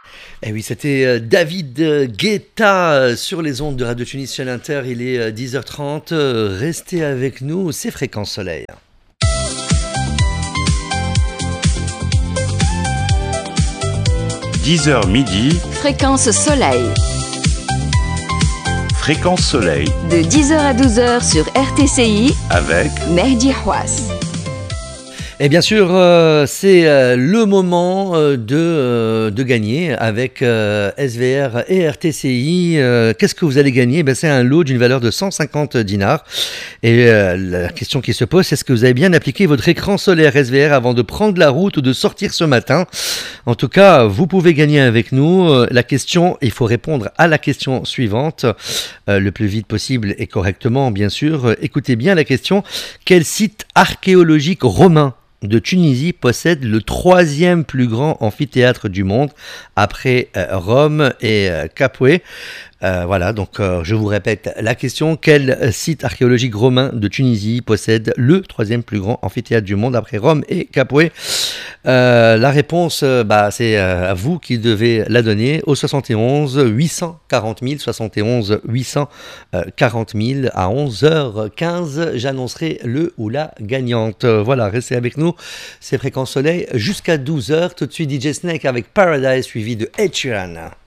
Eh oui, c'était David Guetta sur les ondes de Radio Tunis sur l'Inter. Il est 10h30. Restez avec nous, c'est Fréquence Soleil. 10h midi. Fréquence Soleil. Fréquence Soleil. De 10h à 12h sur RTCI. Avec Mehdi Houas. Et bien sûr, c'est le moment de gagner avec SVR et RTCI. Qu'est-ce que vous allez gagner? C'est un lot d'une valeur de 150 dinars. Et la question qui se pose, c'est est-ce que vous avez bien appliqué votre écran solaire SVR avant de prendre la route ou de sortir ce matin? En tout cas, vous pouvez gagner avec nous. La question, il faut répondre à la question suivante le plus vite possible et correctement, bien sûr. Écoutez bien la question. Quel site archéologique romain de Tunisie possède le troisième plus grand amphithéâtre du monde après Rome et Capoué? Voilà, donc je vous répète la question. Quel site archéologique romain de Tunisie possède le troisième plus grand amphithéâtre du monde après Rome et Capoué? La réponse, c'est à vous qui devez la donner au 71 840 000, 71 840 000 à 11h15. J'annoncerai le ou la gagnante. Voilà, restez avec nous. C'est Fréquence Soleil jusqu'à 12h. Tout de suite DJ Snake avec Paradise suivi de Ed Sheeran.